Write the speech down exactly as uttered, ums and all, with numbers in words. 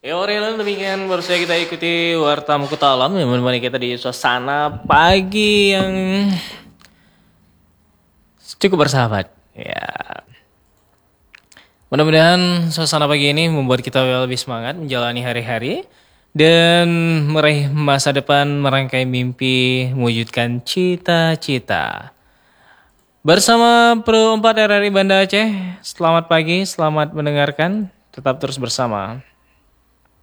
Ya Aurelian, demikian baru saja kita ikuti Warta Mukuta Alam yang menemani kita di suasana pagi yang cukup bersahabat. Ya, mudah-mudahan suasana pagi ini membuat kita lebih semangat menjalani hari-hari dan meraih masa depan, merangkai mimpi, mewujudkan cita-cita. Bersama Pro empat R R I Banda Aceh, selamat pagi, selamat mendengarkan, tetap terus bersama.